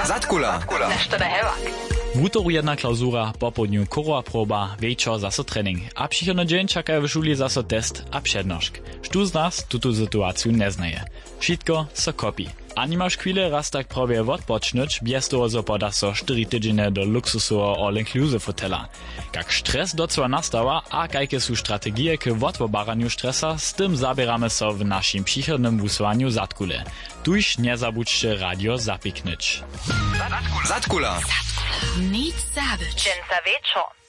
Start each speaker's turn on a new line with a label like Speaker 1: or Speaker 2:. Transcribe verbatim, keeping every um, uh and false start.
Speaker 1: Zatkula.
Speaker 2: Nešto da hevak.
Speaker 3: Wutoru jedna klausura, popodniu kurwa proba, wieczor zaso trening. A przychodny dzień czeka w szuli zaso test a przednoszk. Sztu z nas tutu sytuację nie znaje. Wszystko so kopi. A nie masz chwilę raz tak prawie odpocznyć, bez toho so poda so cztery tydzienie do luksusu all-inclusive hotela. Jak stres docela nastała, a jakie są strategie k odwobaraniu stresa, z tym zabieramy so w naszym przychodnym wysłaniu Zatkule. Tuż nie zabudźcie radio zapiknąć.
Speaker 1: Zatkula.
Speaker 2: Nic zabyć. Dżęca wieczor.